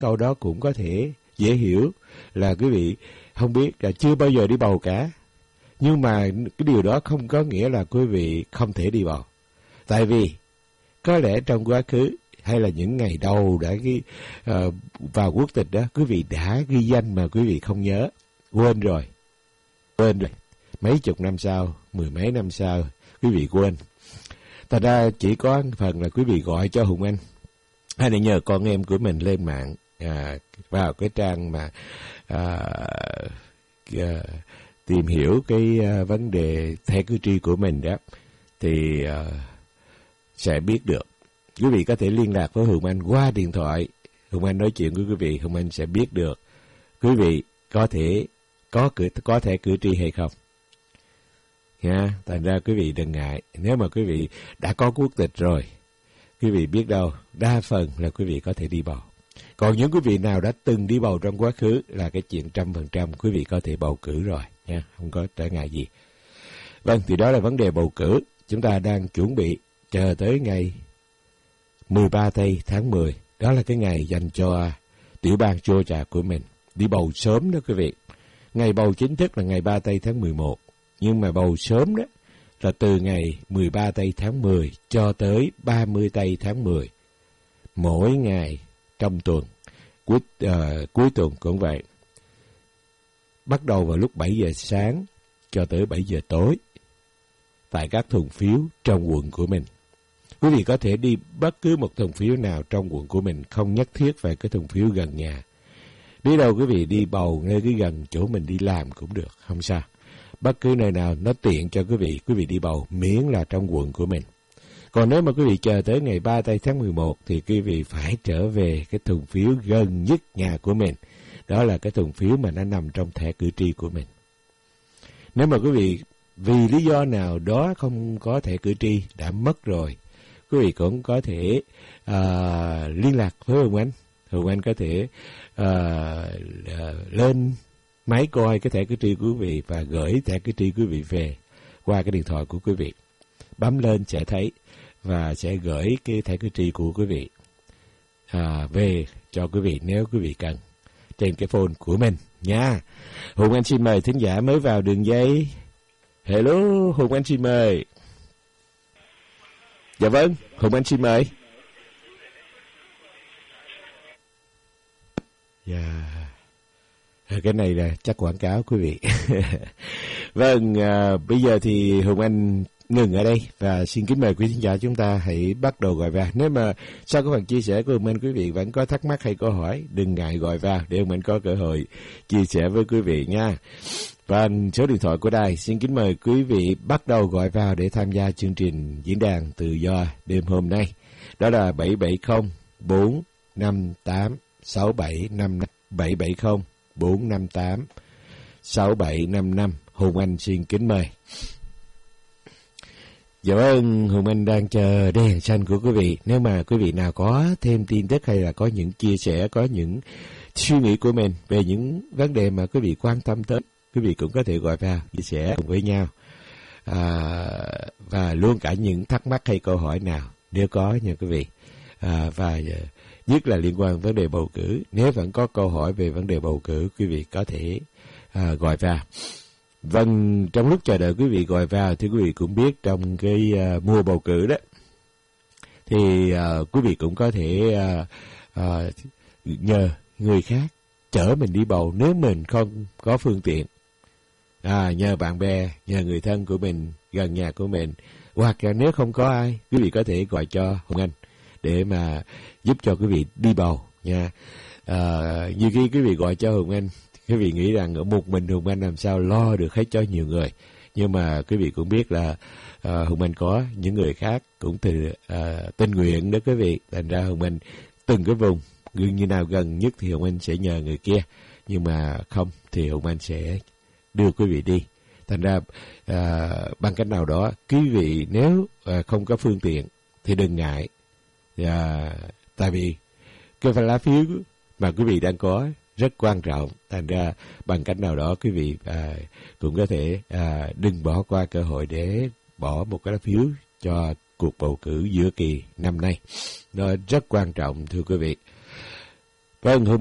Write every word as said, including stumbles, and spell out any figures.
câu đó cũng có thể dễ hiểu là quý vị không biết là chưa bao giờ đi bầu cả. Nhưng mà cái điều đó không có nghĩa là quý vị không thể đi bầu. Tại vì có lẽ trong quá khứ hay là những ngày đầu đã ghi uh, vào quốc tịch đó, quý vị đã ghi danh mà quý vị không nhớ, quên rồi. Quên rồi. Mấy chục năm sau, mười mấy năm sau, quý vị quên. Thật ra chỉ có phần là quý vị gọi cho Hùng Anh, hay là nhờ con em của mình lên mạng, à, vào cái trang mà à, à, tìm hiểu cái à, vấn đề thẻ cử tri của mình đó, thì à, sẽ biết được. Quý vị có thể liên lạc với Hùng Anh qua điện thoại. Hùng Anh nói chuyện với quý vị, Hùng Anh sẽ biết được quý vị có thể có cử có thẻ cử tri hay không. Nha, thành ra quý vị đừng ngại. Nếu mà quý vị đã có quốc tịch rồi, quý vị biết đâu, đa phần là quý vị có thể đi bầu. Còn những quý vị nào đã từng đi bầu trong quá khứ là cái chuyện trăm phần trăm quý vị có thể bầu cử rồi nha, không có trở ngại gì. Vâng, thì đó là vấn đề bầu cử. Chúng ta đang chuẩn bị chờ tới ngày mười ba tây tháng mười. Đó là cái ngày dành cho tiểu bang Georgia của mình. Đi bầu sớm đó quý vị. Ngày bầu chính thức là ngày ba tây tháng mười một. Nhưng mà bầu sớm đó là từ ngày mười ba tây tháng mười cho tới ba mươi tây tháng mười. Mỗi ngày trong tuần, cuối, uh, cuối tuần cũng vậy. Bắt đầu vào lúc bảy giờ sáng cho tới bảy giờ tối tại các thùng phiếu trong quận của mình. Quý vị có thể đi bất cứ một thùng phiếu nào trong quận của mình, không nhất thiết phải cái thùng phiếu gần nhà. Đi đâu quý vị đi bầu ngay cái gần chỗ mình đi làm cũng được, không sao. Bất cứ nơi nào nó tiện cho quý vị, quý vị đi bầu miễn là trong quận của mình. Còn nếu mà quý vị chờ tới ngày ba tây tháng mười một thì quý vị phải trở về cái thùng phiếu gần nhất nhà của mình. Đó là cái thùng phiếu mà nó nằm trong thẻ cử tri của mình. Nếu mà quý vị vì lý do nào đó không có thẻ cử tri, đã mất rồi, quý vị cũng có thể uh, liên lạc với Hùng Anh. Hùng Anh có thể uh, uh, lên máy coi cái thẻ cử tri của quý vị và gửi thẻ cử tri quý vị về qua cái điện thoại của quý vị. Bấm lên sẽ thấy và sẽ gửi cái thẻ cử tri của quý vị à, về cho quý vị nếu quý vị cần trên cái phone của mình nha. Hùng Anh xin mời thính giả mới vào đường dây. Hello, Hùng Anh xin mời. Dạ vâng, Hùng Anh xin mời. Dạ. Yeah. Cái này là chắc quảng cáo quý vị. Vâng, à, bây giờ thì Hùng Anh ngừng ở đây và xin kính mời quý khán giả chúng ta hãy bắt đầu gọi vào. Nếu mà sau cái phần chia sẻ của Hùng Anh quý vị vẫn có thắc mắc hay câu hỏi, đừng ngại gọi vào để Hùng Anh có cơ hội chia sẻ với quý vị nha. Và số điện thoại của đài xin kính mời quý vị bắt đầu gọi vào để tham gia chương trình diễn đàn tự do đêm hôm nay. Đó là bảy bảy không bốn năm tám sáu bảy năm năm, bảy bảy không bốn năm tám sáu bảy năm năm. Hùng Anh xin kính mời. Dạ vâng, Hùng Anh đang chờ đèn xanh của quý vị. Nếu mà quý vị nào có thêm tin tức hay là có những chia sẻ, có những suy nghĩ của mình về những vấn đề mà quý vị quan tâm tới, quý vị cũng có thể gọi vào chia sẻ cùng với nhau. À, và luôn cả những thắc mắc hay câu hỏi nào nếu có nha quý vị. À, và nhất là liên quan vấn đề bầu cử. Nếu vẫn có câu hỏi về vấn đề bầu cử, quý vị có thể à, gọi vào. Vâng, trong lúc chờ đợi quý vị gọi vào thì quý vị cũng biết trong cái uh, mùa bầu cử đó thì uh, quý vị cũng có thể uh, uh, nhờ người khác chở mình đi bầu nếu mình không có phương tiện. À, nhờ bạn bè, nhờ người thân của mình, gần nhà của mình, hoặc là nếu không có ai, quý vị có thể gọi cho Hùng Anh để mà giúp cho quý vị đi bầu nha. À, như khi quý vị gọi cho Hùng Anh, quý vị nghĩ rằng ở một mình Hùng Anh làm sao lo được hết cho nhiều người. Nhưng mà quý vị cũng biết là uh, Hùng Anh có những người khác cũng từ uh, tình nguyện đó quý vị. Thành ra Hùng Anh từng cái vùng như nào gần nhất thì Hùng Anh sẽ nhờ người kia. Nhưng mà không thì Hùng Anh sẽ đưa quý vị đi. Thành ra uh, bằng cách nào đó quý vị nếu uh, không có phương tiện thì đừng ngại. Uh, tại vì cái lá phiếu mà quý vị đang có rất quan trọng. Thành ra bằng cách nào đó quý vị à, cũng có thể à, đừng bỏ qua cơ hội để bỏ một cái lá phiếu cho cuộc bầu cử giữa kỳ năm nay. Nó rất quan trọng thưa quý vị. Vâng, thưa